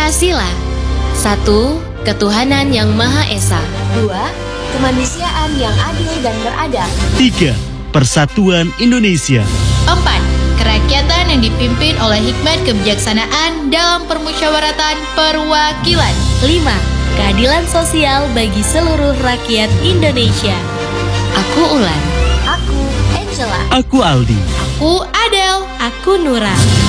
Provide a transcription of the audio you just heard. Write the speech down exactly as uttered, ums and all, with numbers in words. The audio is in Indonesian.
Pancasila. Satu, ketuhanan yang Maha Esa. Dua, kemanusiaan yang adil dan beradab. Tiga, persatuan Indonesia. Empat, kerakyatan yang dipimpin oleh hikmat kebijaksanaan dalam permusyawaratan perwakilan. Lima, keadilan sosial bagi seluruh rakyat Indonesia. Aku Ulan. Aku Angela. Aku Aldi. Aku Adele. Aku Nura.